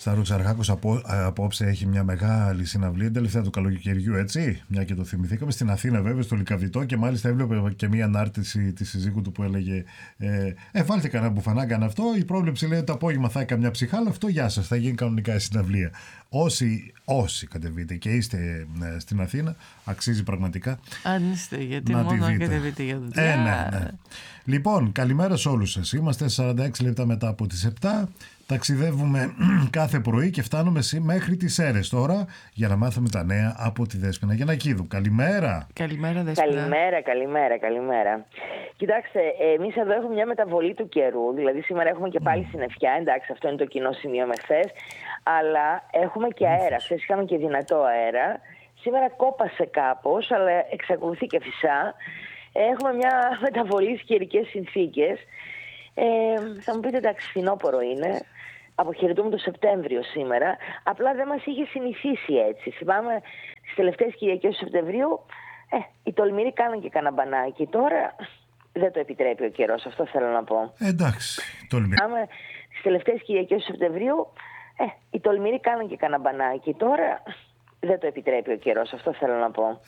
Σταύρος Ξαρχάκος απόψε έχει μια μεγάλη συναυλία τελευταία του καλοκαιριού, έτσι, μια και το θυμηθήκαμε, στην Αθήνα βέβαια, στο Λυκαβητό, και μάλιστα έβλεπε και μια ανάρτηση της συζύγου του που έλεγε βάλτε κανένα μπουφανάγκαν αυτό, η πρόβλεψη λέει ότι το απόγευμα θα έχει καμιά ψυχάλα, αυτό γεια σας, θα γίνει κανονικά η συναυλία. Όσοι κατεβείτε και είστε στην Αθήνα, αξίζει πραγματικά. Αν είστε, γιατί να μόνο αν κατεβείτε για το ναι. Λοιπόν, καλημέρα σε όλους σας. Είμαστε 46 λεπτά μετά από τις 7. Ταξιδεύουμε κάθε πρωί και φτάνουμε μέχρι τις Σέρρες τώρα για να μάθουμε τα νέα από τη Δέσποινα Γιαννακίδου. Καλημέρα. Καλημέρα, Δέσποινα. Καλημέρα. Κοιτάξτε, εμείς εδώ έχουμε μια μεταβολή του καιρού. Δηλαδή σήμερα έχουμε και πάλι συννεφιά. Εντάξει, αυτό είναι το κοινό σημείο με χθες. Αλλά έχουμε και αέρα. Χθες είχαμε και δυνατό αέρα. Σήμερα κόπασε κάπως, αλλά εξακολουθεί και φυσά. Έχουμε μια μεταβολή στις καιρικές συνθήκες. Θα μου πείτε, εντάξει, φθινόπωρο είναι. Αποχαιρετούμε το Σεπτέμβριο σήμερα. Απλά δεν μας είχε συνηθίσει έτσι. Θυμάμαι στις τελευταίες Κυριακές του Σεπτεμβρίου οι τολμηροί κάναν και κανένα μπανάκι. Τώρα δεν το επιτρέπει ο καιρός. Αυτό θέλω να πω. Εντάξει, τολμηροί. Θυμάμαι στις τελευταίες Κυριακές του Σεπτεμβρίου οι τολμηροί κάναν και κανένα μπανάκι. Τώρα δεν το επιτρέπει ο καιρός. Αυτό θέλω να πω.